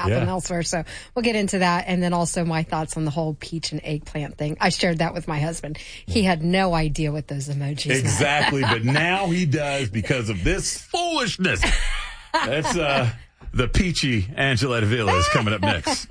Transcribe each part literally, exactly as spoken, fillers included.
happen Yeah. elsewhere. So we'll get into that. And then also my thoughts on the whole peach and eggplant thing. I shared that with my husband. He had no idea what those emojis meant. Exactly, but now he does because of this foolishness. That's uh, the peachy Angeletta Villa is coming up next.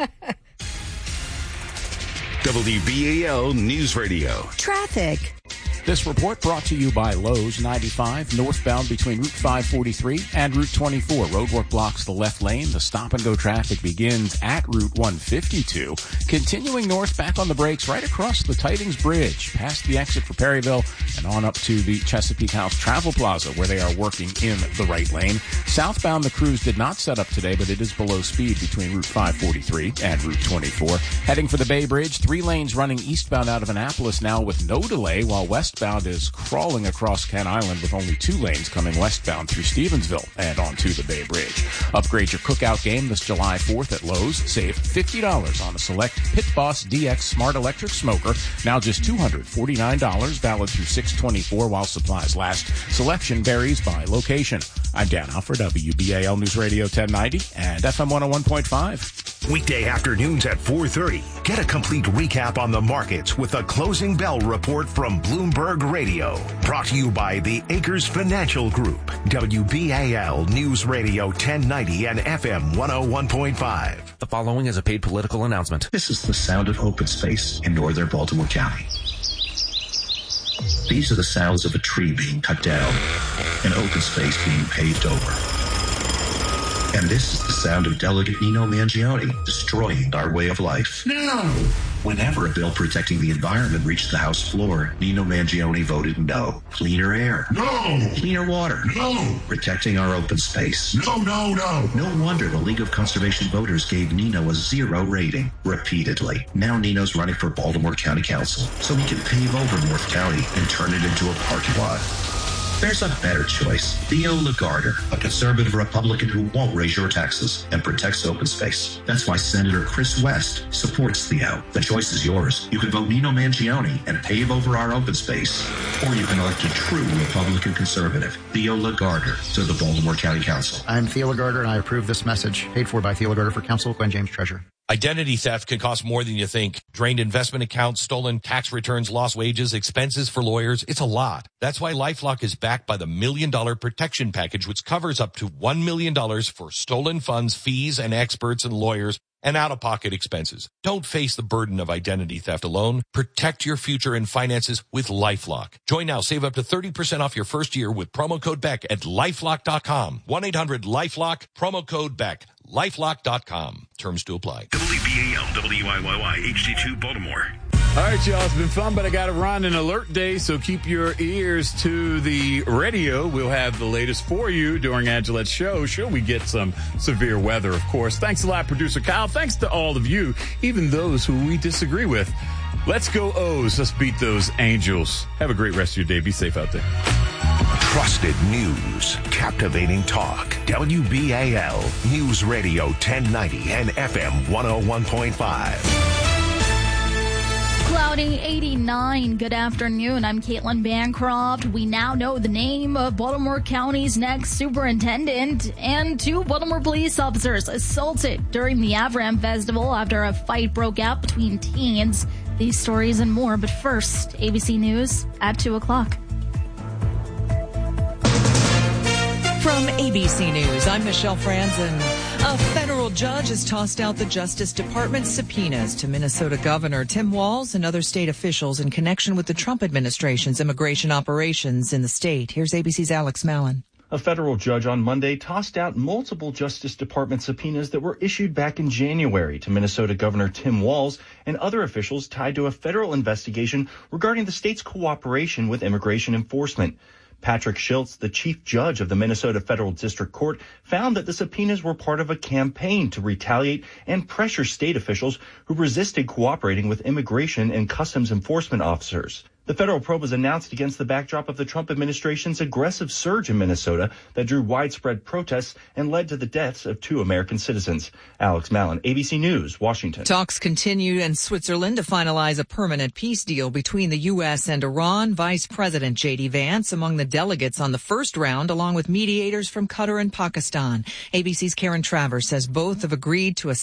W B A L News Radio. Traffic. This report brought to you by Lowe's ninety-five, northbound between Route five forty-three and Route twenty-four. Roadwork blocks the left lane. The stop-and-go traffic begins at Route one fifty-two. Continuing north, back on the brakes right across the Titans Bridge, past the exit for Perryville, and on up to the Chesapeake House Travel Plaza, where they are working in the right lane. Southbound, the crews did not set up today, but it is below speed between Route five forty-three and Route twenty-four. Heading for the Bay Bridge, three lanes running eastbound out of Annapolis now with no delay, while westbound is crawling across Kent Island with only two lanes coming westbound through Stevensville and onto the Bay Bridge. Upgrade your cookout game this July fourth at Lowe's. Save fifty dollars on a select Pit Boss D X Smart Electric Smoker. Now just two hundred forty-nine dollars, valid through six twenty-four while supplies last. Selection varies by location. I'm Dan Huff for W B A L News Radio ten ninety and F M one oh one point five. Weekday afternoons at four thirty. Get a complete recap on the markets with a closing bell report from Bloomberg Radio. Brought to you by the Acres Financial Group. W B A L News Radio ten ninety and F M one oh one point five. The following is a paid political announcement. This is the sound of open space in northern Baltimore County. These are the sounds of a tree being cut down, an open space being paved over. And this is the sound of Delegate Nino Mangione destroying our way of life. No! Whenever a bill protecting the environment reached the House floor, Nino Mangione voted no. Cleaner air. No! Cleaner water. No! Protecting our open space. No, no, no! No wonder the League of Conservation Voters gave Nino a zero rating repeatedly. Now Nino's running for Baltimore County Council so he can pave over North County and turn it into a parking lot. There's a better choice. Theo Lagarder, a conservative Republican who won't raise your taxes and protects open space. That's why Senator Chris West supports Theo. The choice is yours. You can vote Nino Mangione and pave over our open space. Or you can elect a true Republican conservative, Theo Lagarder, to the Baltimore County Council. I'm Theo Lagarder, and I approve this message. Paid for by Theo Lagarder for Council, Glenn James, Treasurer. Identity theft can cost more than you think. Drained investment accounts, stolen tax returns, lost wages, expenses for lawyers. It's a lot. That's why LifeLock is backed by the Million Dollar Protection Package, which covers up to one million dollars for stolen funds, fees, and experts and lawyers, and out-of-pocket expenses. Don't face the burden of identity theft alone. Protect your future and finances with LifeLock. Join now. Save up to thirty percent off your first year with promo code Beck at lifelock dot com. one eight hundred lifelock, promo code Beck. lifelock dot com. Terms to apply. W B A L W I Y Y H D two Baltimore. All right, y'all, it's been fun, but I got to run an alert day, so keep your ears to the radio. We'll have the latest for you during Angelette's show. Should we get some severe weather, of course. Thanks a lot, Producer Kyle. Thanks to all of you, even those who we disagree with. Let's go O's. Let's beat those Angels. Have a great rest of your day. Be safe out there. Trusted news, captivating talk. W B A L News Radio ten ninety and F M one oh one point five. Cloudy eighty-nine. Good afternoon. I'm Caitlin Bancroft. We now know the name of Baltimore County's next superintendent, and two Baltimore police officers assaulted during the Avram Festival after a fight broke out between teens. These stories and more, but first, A B C News at two o'clock. From A B C News, I'm Michelle Franzen. A federal judge has tossed out the Justice Department's subpoenas to Minnesota Governor Tim Walz and other state officials in connection with the Trump administration's immigration operations in the state. Here's A B C's Alex Mallon. A federal judge on Monday tossed out multiple Justice Department subpoenas that were issued back in January to Minnesota Governor Tim Walz and other officials tied to a federal investigation regarding the state's cooperation with immigration enforcement. Patrick Schiltz, the chief judge of the Minnesota Federal District Court, found that the subpoenas were part of a campaign to retaliate and pressure state officials who resisted cooperating with immigration and customs enforcement officers. The federal probe was announced against the backdrop of the Trump administration's aggressive surge in Minnesota that drew widespread protests and led to the deaths of two American citizens. Alex Mallon, A B C News, Washington. Talks continue in Switzerland to finalize a permanent peace deal between the U S and Iran. Vice President J D Vance among the delegates on the first round, along with mediators from Qatar and Pakistan. A B C's Karen Travers says both have agreed to a